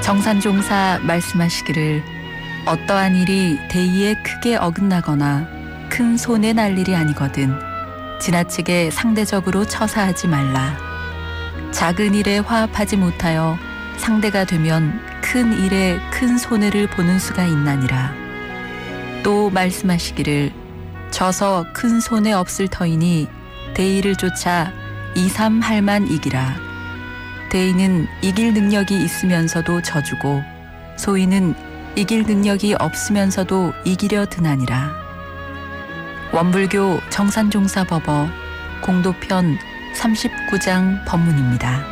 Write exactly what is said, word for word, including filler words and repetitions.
정산종사 말씀하시기를 어떠한 일이 대의에 크게 어긋나거나 큰 손해 날 일이 아니거든 지나치게 상대적으로 처사하지 말라. 작은 일에 화합하지 못하여 상대가 되면 큰 일에 큰 손해를 보는 수가 있나니라. 또 말씀하시기를 져서 큰 손해 없을 터이니 대의를 쫓아 이삼할 만 이기라. 대의는 이길 능력이 있으면서도 져주고 소위는 이길 능력이 없으면서도 이기려 드나니라. 원불교 정산종사법어 공도편 삼십구 장 법문입니다.